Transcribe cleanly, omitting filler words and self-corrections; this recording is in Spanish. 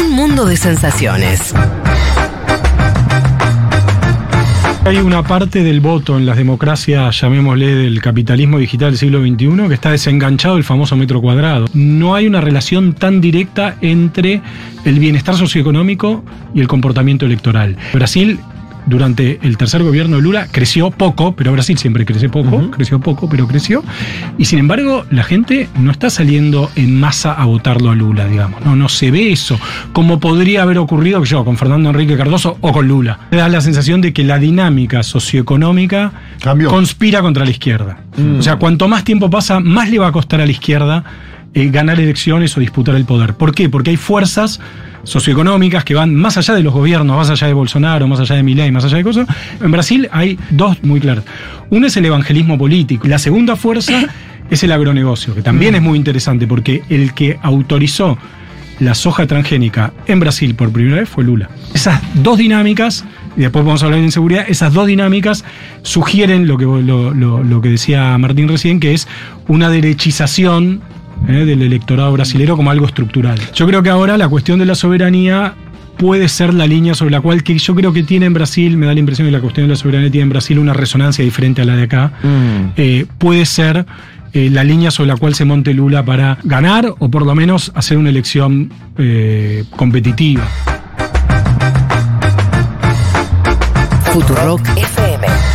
Un mundo de sensaciones. Hay una parte del voto en las democracias, llamémosle del capitalismo digital del siglo XXI, que está desenganchado del famoso metro cuadrado. No hay una relación tan directa entre el bienestar socioeconómico y el comportamiento electoral. Brasil, durante el tercer gobierno de Lula, creció poco, pero Brasil siempre crece poco, creció poco, pero creció. Y sin embargo, la gente no está saliendo en masa a votarlo a Lula, digamos. No se ve eso, como podría haber ocurrido con Fernando Henrique Cardoso o con Lula. Me da la sensación de que la dinámica socioeconómica conspira contra la izquierda. O sea, cuanto más tiempo pasa, más le va a costar a la izquierda ganar elecciones o disputar el poder. ¿Por qué? Porque hay fuerzas socioeconómicas que van más allá de los gobiernos, más allá de Bolsonaro, más allá de Milei, más allá de cosas. En Brasil hay dos muy claras. Una es el evangelismo político. La segunda fuerza es el agronegocio, que también es muy interesante, porque el que autorizó la soja transgénica en Brasil por primera vez fue Lula. Esas dos dinámicas, y después vamos a hablar de inseguridad, esas dos dinámicas sugieren lo que decía Martín recién, que es una derechización del electorado brasilero como algo estructural. Yo creo que ahora la cuestión de la soberanía puede ser la línea sobre la cual, que yo creo que tiene en Brasil, me da la impresión que la cuestión de la soberanía tiene en Brasil una resonancia diferente a la de acá. Puede ser la línea sobre la cual se monte Lula para ganar o por lo menos hacer una elección competitiva. Futurock